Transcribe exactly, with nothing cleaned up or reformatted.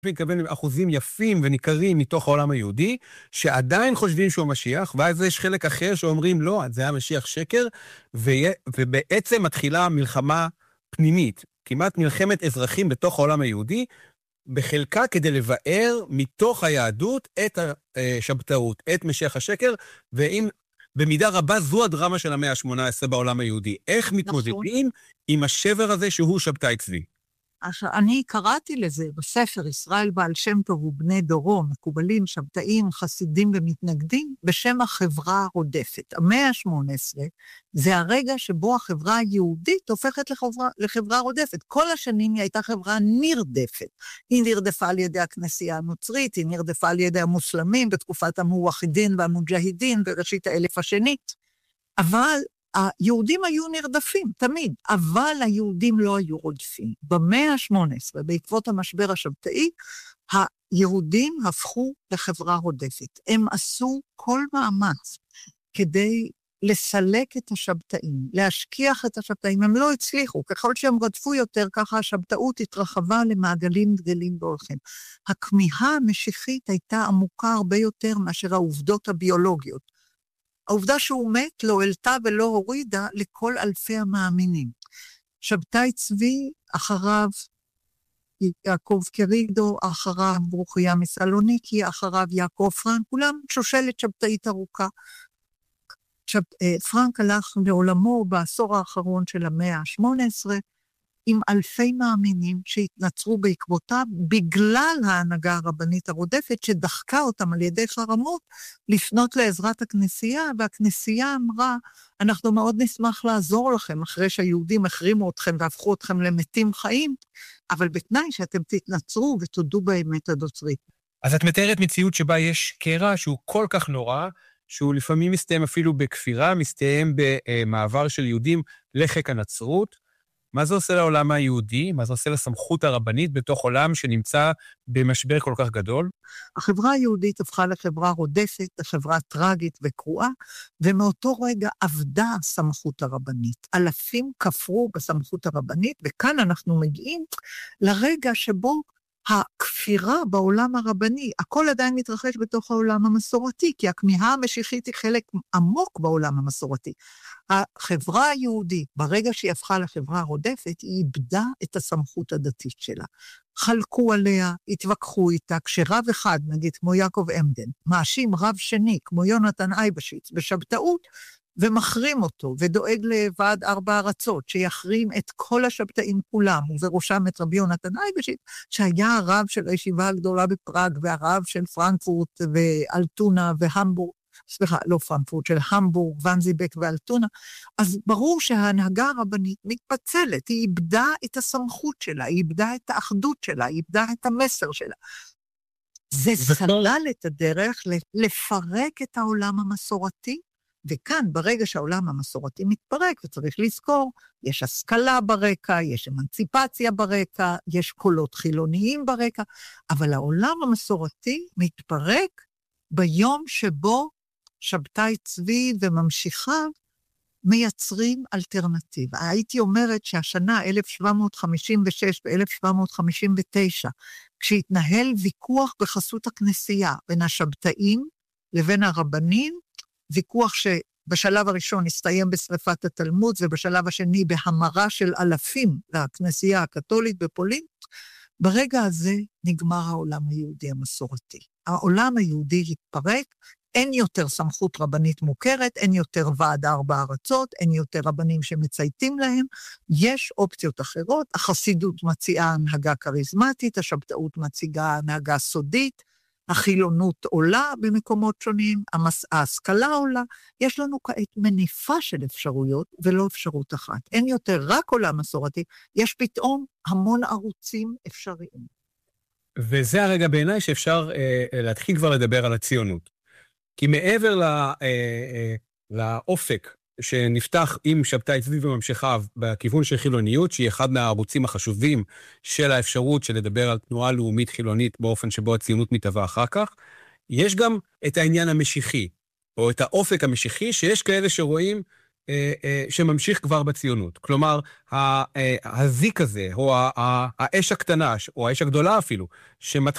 מתכוון אחוזים יפים וניכרים מתוך העולם היהודי, שעדיין חושבים שהוא משיח, ואז יש חלק אחר שאומרים, לא, זה היה משיח שקר, ובעצם מתחילה מלחמה פנימית, כמעט מלחמת אזרחים בתוך העולם היהודי, בחלקה כדי לבאר מתוך היהדות את השבתאות, את משיח השקר, ואם במידה רבה זו הדרמה של המאה ה-שמונה עשרה בעולם היהודי. איך מתמודדים עם השבר הזה שהוא שבתאי צבי? אני קראתי לזה בספר ישראל בעל שם טוב ובני דורו, מקובלים, שבתאים, חסידים ומתנגדים, בשם החברה הרודפת. המאה ה-שמונה עשרה זה הרגע שבו החברה היהודית הופכת לחברה, לחברה רודפת. כל השנים היא הייתה חברה נרדפת. היא נרדפה על ידי הכנסייה הנוצרית, היא נרדפה על ידי המוסלמים בתקופת המואחידין והמוג'הידין בראשית האלף השנית. אבל היהודים היו נרדפים, תמיד, אבל היהודים לא היו רודפים. במאה ה-שמונה עשרה, בעקבות המשבר השבתאי, היהודים הפכו לחברה רודפת. הם עשו כל מאמץ כדי לסלק את השבתאים, להשכיח את השבתאים. הם לא הצליחו, ככל שהם רדפו יותר, ככה השבתאות התרחבה למעגלים גדלים והולכים. הכמיהה המשיחית הייתה עמוקה הרבה יותר מאשר העובדות הביולוגיות. העובדה שהוא מת לא העלתה ולא הורידה לכל אלפי המאמינים. שבתאי צבי, אחריו יעקב קרידו, אחריו ברוכיה מסלוניקי, אחריו יעקב פרנק, כולם שושלת שבתאית ארוכה. שב, פרנק הלך לעולמו בעשור האחרון של המאה ה-שמונה עשרה, עם אלפי מאמינים שהתנצרו בעקבותיו, בגלל ההנהגה הרבנית הרודפת, שדחקה אותם על ידי חרמות, לפנות לעזרת הכנסייה, והכנסייה אמרה, אנחנו מאוד נשמח לעזור לכם, אחרי שהיהודים החרימו אתכם, והפכו אתכם למתים חיים, אבל בתנאי שאתם תתנצרו ותודו באמת הנוצרית. אז את מתארת מציאות שבה יש קרע שהוא כל כך נורא, שהוא לפעמים מסתיים אפילו בכפירה, מסתיים במעבר של יהודים לחיק הנצרות. מה זה עושה לעולם היהודי? מה זה עושה לסמכות הרבנית בתוך עולם שנמצא במשבר כל כך גדול? החברה היהודית הפכה לחברה רודפת, לחברה טרגית וקרועה, ומאותו רגע עבדה הסמכות הרבנית. אלפים כפרו בסמכות הרבנית, וכאן אנחנו מגיעים לרגע שבו הכפירה בעולם הרבני, הכל עדיין מתרחש בתוך העולם המסורתי, כי הכמיהה המשיחית היא חלק עמוק בעולם המסורתי. החברה היהודית, ברגע שהיא הפכה לחברה הרודפת, היא איבדה את הסמכות הדתית שלה. חלקו עליה, התווכחו איתה, כשרב אחד, נגיד כמו יעקב עמדן, מאשים רב שני, כמו יונתן אייבשיץ, בשבתאות, ומחרים אותו, ודואג לוועד ארבע ארצות, שיחרים את כל השבתאים כולם, ובראשם את רבי יונתן אייבשיץ, שהיה הרב של הישיבה הגדולה בפראג, והרב של פרנקפורט ואלטונה והמבורג, סליחה, לא פרנקפורט, של המבורג, ונזיבק ואלטונה, אז ברור שההנהגה הרבנית מתפצלת, היא איבדה את הסמכות שלה, היא איבדה את האחדות שלה, היא איבדה את המסר שלה. זה סלל את הדרך לפרק את העולם המסורתי, וכאן, ברגע שהעולם המסורתי מתפרק, וצריך לזכור, יש השכלה ברקע, יש אמנציפציה ברקע, יש קולות חילוניים ברקע, אבל העולם המסורתי מתפרק ביום שבו שבתאי צבי וממשיכיו מייצרים אלטרנטיבה. הייתי אומרת שהשנה אלף שבע מאות חמישים ושש ו-אלף שבע מאות חמישים ותשע, כשהתנהל ויכוח בחסות הכנסייה בין השבתאים לבין הרבנים, ויכוח שבשלב הראשון הסתיים בשריפת התלמוד, ובשלב השני בהמרה של אלפים לכנסייה הקתולית בפולין, ברגע הזה נגמר העולם היהודי המסורתי. העולם היהודי התפרק, אין יותר סמכות רבנית מוכרת, אין יותר ועד ארבע ארצות, אין יותר רבנים שמצייתים להם, יש אופציות אחרות, החסידות מציעה הנהגה קריזמטית, השבתאות מציגה הנהגה סודית, החילונות עולה במקומות שונים, המס... ההשכלה עולה, יש לנו כעת מניפה של אפשרויות ולא אפשרות אחת. אין יותר רק עולם מסורתי, יש פתאום המון ערוצים אפשריים. וזה הרגע בעיניי שאפשר אה, להתחיל כבר לדבר על הציונות. כי מעבר לא, אה, אה, לאופק שנפתח עם שבתאי צבי וממשיכיו בכיוון של חילוניות, שהיא אחד מהערוצים החשובים של האפשרות של לדבר על תנועה לאומית חילונית באופן שבו הציונות מתהווה אחר כך, יש גם את העניין המשיחי, או את האופק המשיחי, שיש כאלה שרואים אה, אה, שממשיך כבר בציונות. כלומר, ה, אה, הזיק הזה, או ה, ה, האש הקטנה, או האש הגדולה אפילו, שמתחיל